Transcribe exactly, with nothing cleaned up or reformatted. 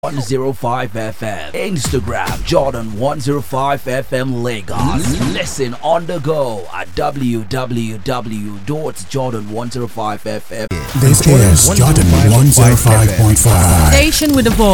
one oh five F M. Instagram Jordan one oh five F M Lagos. Listen on the go at w w w dot jordan one oh five f m. This is Jordan one oh five point five. Station with a voice.